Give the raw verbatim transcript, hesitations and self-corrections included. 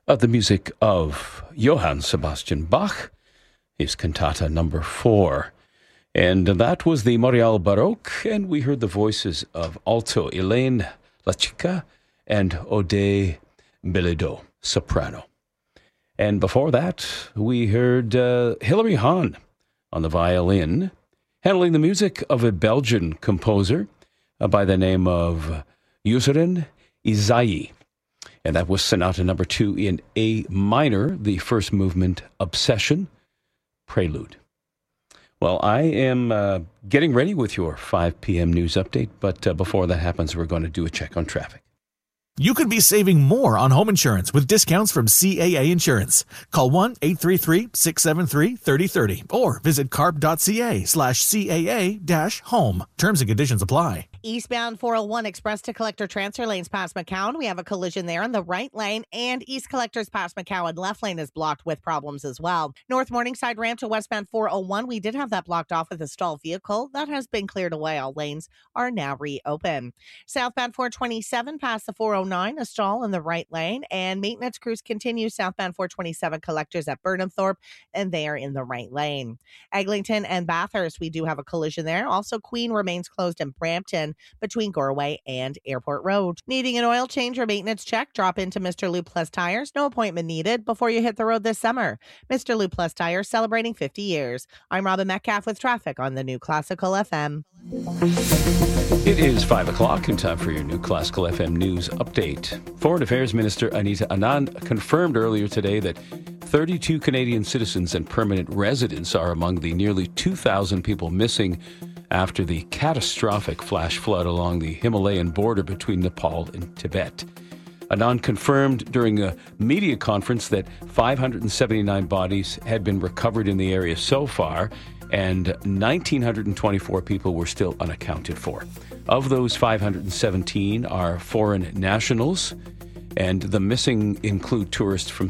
Uh, the music of Johann Sebastian Bach, his cantata number four. And that was the Memorial Baroque, and we heard the voices of alto Elaine Lachica and Ode Bilodeau, soprano. And before that, we heard uh, Hilary Hahn on the violin, handling the music of a Belgian composer uh, by the name of Yusrin Izayi. And that was Sonata number two in A minor, the first movement, Obsession, Prelude. Well, I am uh, getting ready with your five p.m. news update, but uh, before that happens, we're going to do a check on traffic. You could be saving more on home insurance with discounts from C A A Insurance. Call one eight three three, six seven three, three oh three oh or visit carb.ca slash CAA dash home. Terms and conditions apply. Eastbound four oh one Express to Collector transfer lanes past McCowan. We have a collision there in the right lane, and East Collectors past McCowan left lane is blocked with problems as well. North Morningside ramp to westbound four oh one. We did have that blocked off with a stalled vehicle. That has been cleared away. All lanes are now reopened. Southbound four twenty-seven past the four oh nine, a stall in the right lane, and maintenance crews continue southbound four twenty-seven Collectors at Burnhamthorpe, and they are in the right lane. Eglinton and Bathurst, we do have a collision there. Also, Queen remains closed in Brampton between Goreway and Airport Road. Needing an oil change or maintenance check? Drop into Mister Lube Plus Tires. No appointment needed before you hit the road this summer. Mister Lube Plus Tires celebrating fifty years. I'm Robin Metcalf with traffic on the New Classical F M. It is five o'clock and time for your New Classical F M news update. Foreign Affairs Minister Anita Anand confirmed earlier today that thirty-two Canadian citizens and permanent residents are among the nearly two thousand people missing after the catastrophic flash flood along the Himalayan border between Nepal and Tibet. Anand confirmed during a media conference that five hundred seventy-nine bodies had been recovered in the area so far, and one thousand nine hundred twenty-four people were still unaccounted for. Of those, five hundred seventeen are foreign nationals, and the missing include tourists from